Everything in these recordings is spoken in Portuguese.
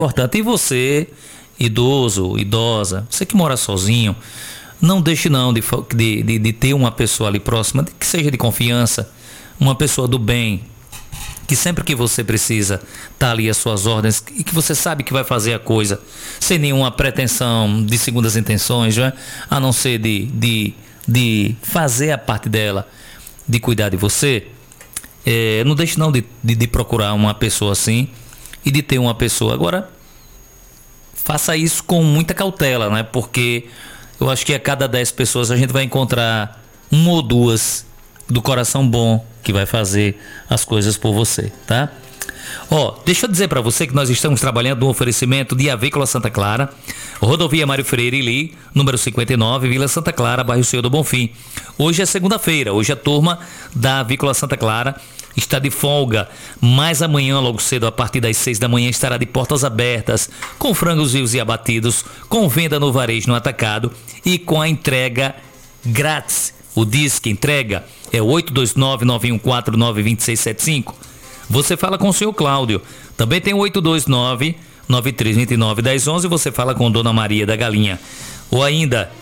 importante. E você, idoso, idosa, você que mora sozinho, não deixe não de ter uma pessoa ali próxima, que seja de confiança, uma pessoa do bem, que sempre que você precisa tá ali às suas ordens e que você sabe que vai fazer a coisa sem nenhuma pretensão de segundas intenções, né? A não ser de fazer a parte dela, de cuidar de você. Não deixe não de procurar uma pessoa assim e de ter uma pessoa. Agora, faça isso com muita cautela, né? Porque eu acho que a cada 10 pessoas a gente vai encontrar uma ou duas do coração bom que vai fazer as coisas por você, tá? Deixa eu dizer para você que nós estamos trabalhando no oferecimento de Avícola Santa Clara, Rodovia Mário Freire Ili, número 59, Vila Santa Clara, bairro Senhor do Bonfim. Hoje é segunda-feira, hoje a turma da Avícola Santa Clara está de folga, mas amanhã, logo cedo, a partir das 6 da manhã, estará de portas abertas, com frangos vivos e abatidos, com venda no varejo no atacado e com a entrega grátis. O Disque Entrega é 829-914-92675. Você fala com o senhor Cláudio. Também tem o 829-9329-1011. Você fala com Dona Maria da Galinha. Ou ainda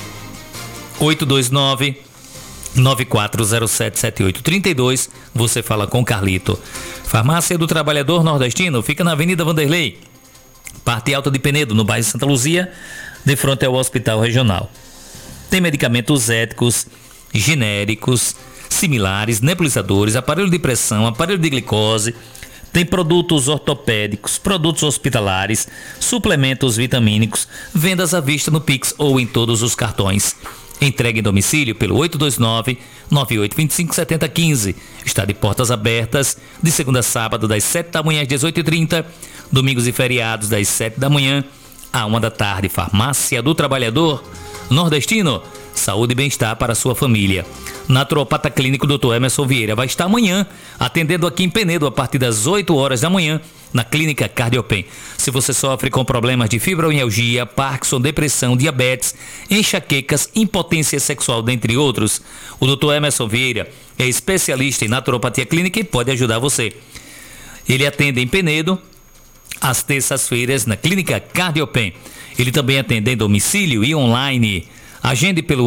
829-94077832. Você fala com Carlito. Farmácia do Trabalhador Nordestino fica na Avenida Vanderlei, parte alta de Penedo, no bairro Santa Luzia, de frente ao Hospital Regional. Tem medicamentos éticos, genéricos, similares, nebulizadores, aparelho de pressão, aparelho de glicose. Tem produtos ortopédicos, produtos hospitalares, suplementos vitamínicos, vendas à vista no Pix ou em todos os cartões. Entrega em domicílio pelo 829-9825-7015. Está de portas abertas de segunda a sábado das 7 da manhã às 18h30, domingos e feriados das 7 da manhã à 1 da tarde. Farmácia do Trabalhador Nordestino, saúde e bem-estar para a sua família. Naturopata Clínico Dr. Emerson Vieira vai estar amanhã atendendo aqui em Penedo a partir das 8 horas da manhã na Clínica Cardiopen. Se você sofre com problemas de fibromialgia, Parkinson, depressão, diabetes, enxaquecas, impotência sexual, dentre outros, o Dr. Emerson Vieira é especialista em naturopatia clínica e pode ajudar você. Ele atende em Penedo às terças-feiras na Clínica Cardiopen. Ele também atende em domicílio e online. Agende pelo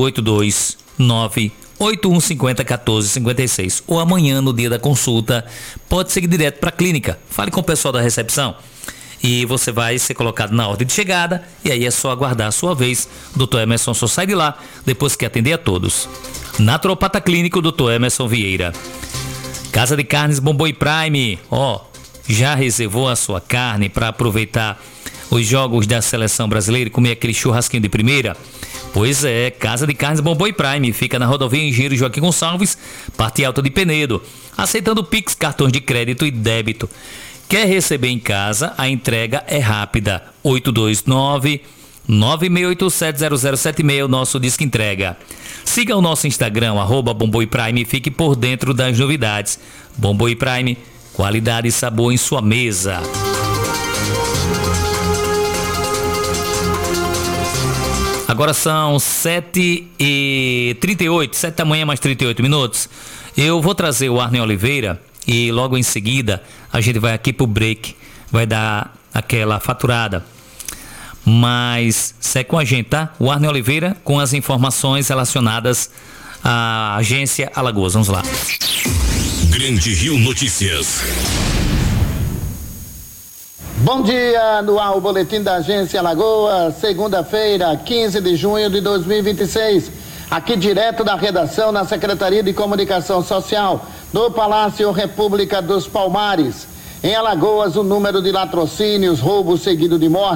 829-8150-1456. Ou amanhã, no dia da consulta, pode seguir direto para a clínica. Fale com o pessoal da recepção e você vai ser colocado na ordem de chegada. E aí é só aguardar a sua vez. Dr. Emerson só sai de lá depois que atender a todos. Naturopata Clínico Dr. Emerson Vieira. Casa de Carnes Bomboi Prime. Já reservou a sua carne para aproveitar os jogos da seleção brasileira e comer aquele churrasquinho de primeira? Pois é, Casa de Carnes Bomboi Prime fica na rodovia Engenheiro Joaquim Gonçalves, parte alta de Penedo, aceitando Pix, cartões de crédito e débito. Quer receber em casa? A entrega é rápida. 829-9687-0076 é o nosso Disque Entrega. Siga o nosso Instagram, @Bomboi Prime, e fique por dentro das novidades. Bomboi Prime, qualidade e sabor em sua mesa. Agora são 7h38, 7 da manhã mais 38 minutos. Eu vou trazer o Arne Oliveira e logo em seguida a gente vai aqui pro break, vai dar aquela faturada. Mas segue com a gente, tá? O Arne Oliveira com as informações relacionadas à agência Alagoas. Vamos lá. Grande Rio Notícias. Bom dia, no ar o boletim da Agência Alagoas, segunda-feira, 15 de junho de 2026. Aqui direto da redação na Secretaria de Comunicação Social do Palácio República dos Palmares. Em Alagoas, o número de latrocínios, roubos seguido de morte